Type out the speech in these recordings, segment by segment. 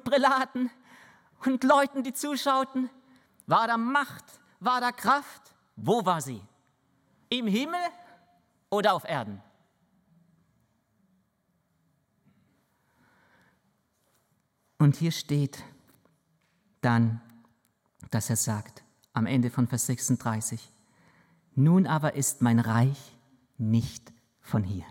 Prälaten und Leuten, die zuschauten? War da Macht? War da Kraft? Wo war sie? Im Himmel oder auf Erden? Und hier steht dann, dass er sagt, am Ende von Vers 36, nun aber ist mein Reich nicht von hier.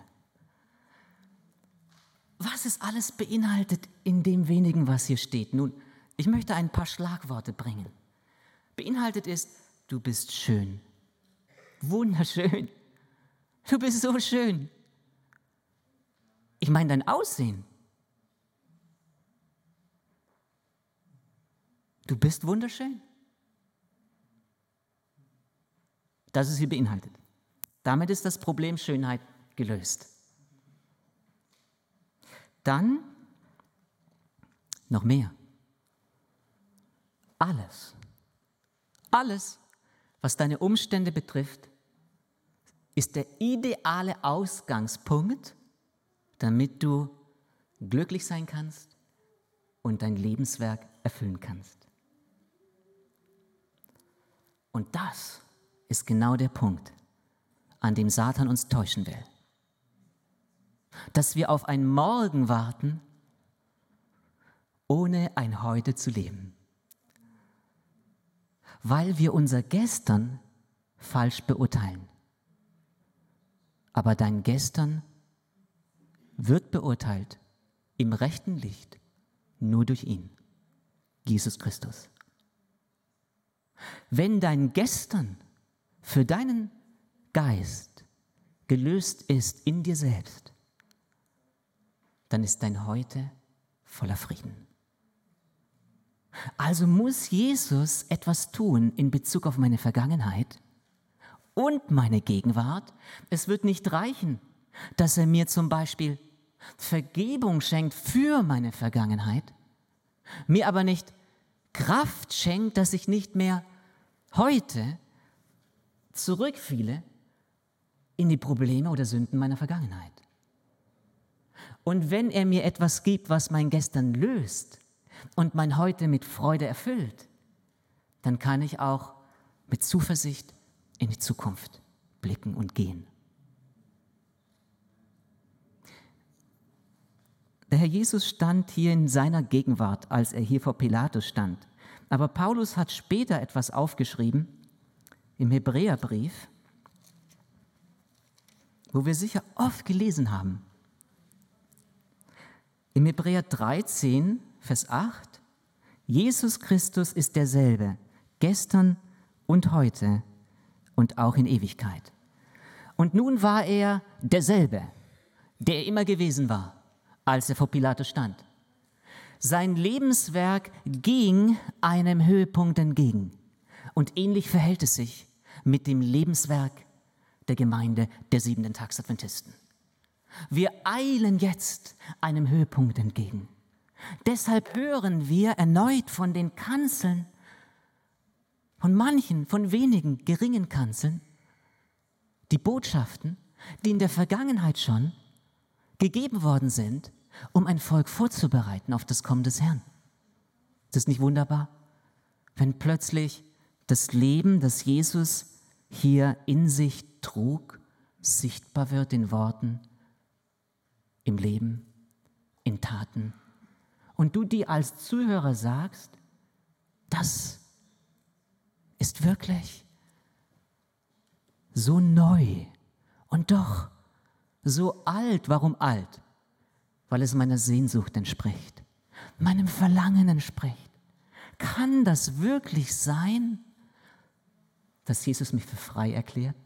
Was es alles beinhaltet in dem wenigen, was hier steht? Nun, ich möchte ein paar Schlagworte bringen. Beinhaltet ist, du bist schön. Wunderschön. Du bist so schön. Ich meine dein Aussehen. Du bist wunderschön. Das ist hier beinhaltet. Damit ist das Problem Schönheit gelöst. Dann noch mehr. Alles, was deine Umstände betrifft, ist der ideale Ausgangspunkt, damit du glücklich sein kannst und dein Lebenswerk erfüllen kannst. Und das ist genau der Punkt, an dem Satan uns täuschen will. Dass wir auf ein Morgen warten, ohne ein Heute zu leben. Weil wir unser Gestern falsch beurteilen. Aber dein Gestern wird beurteilt im rechten Licht nur durch ihn, Jesus Christus. Wenn dein Gestern für deinen Geist gelöst ist in dir selbst, dann ist dein Heute voller Frieden. Also muss Jesus etwas tun in Bezug auf meine Vergangenheit und meine Gegenwart. Es wird nicht reichen, dass er mir zum Beispiel Vergebung schenkt für meine Vergangenheit, mir aber nicht Kraft schenkt, dass ich nicht mehr heute zurückfiele in die Probleme oder Sünden meiner Vergangenheit. Und wenn er mir etwas gibt, was mein Gestern löst und mein Heute mit Freude erfüllt, dann kann ich auch mit Zuversicht in die Zukunft blicken und gehen. Der Herr Jesus stand hier in seiner Gegenwart, als er hier vor Pilatus stand. Aber Paulus hat später etwas aufgeschrieben im Hebräerbrief, wo wir sicher oft gelesen haben. Im Hebräer 13, Vers 8, Jesus Christus ist derselbe, gestern und heute und auch in Ewigkeit. Und nun war er derselbe, der er immer gewesen war, als er vor Pilatus stand. Sein Lebenswerk ging einem Höhepunkt entgegen. Und ähnlich verhält es sich mit dem Lebenswerk der Gemeinde der Siebenten-Tags-Adventisten. Wir eilen jetzt einem Höhepunkt entgegen. Deshalb hören wir erneut von den Kanzeln, von manchen, von wenigen geringen Kanzeln, die Botschaften, die in der Vergangenheit schon gegeben worden sind, um ein Volk vorzubereiten auf das Kommen des Herrn. Ist das nicht wunderbar? Wenn plötzlich das Leben, das Jesus hier in sich trug, sichtbar wird in Worten, im Leben, in Taten. Und du dir als Zuhörer sagst, das ist wirklich so neu und doch so alt. Warum alt? Weil es meiner Sehnsucht entspricht, meinem Verlangen entspricht. Kann das wirklich sein, dass Jesus mich für frei erklärt?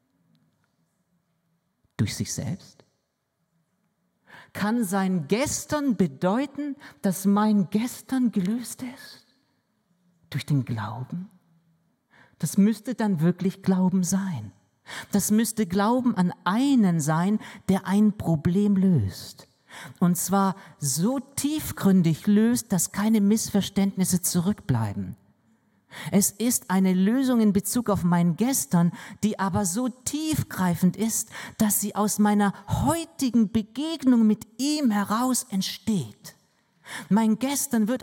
Durch sich selbst? Kann sein Gestern bedeuten, dass mein Gestern gelöst ist? Durch den Glauben? Das müsste dann wirklich Glauben sein. Das müsste Glauben an einen sein, der ein Problem löst. Und zwar so tiefgründig löst, dass keine Missverständnisse zurückbleiben. Es ist eine Lösung in Bezug auf mein Gestern, die aber so tiefgreifend ist, dass sie aus meiner heutigen Begegnung mit ihm heraus entsteht. Mein Gestern wird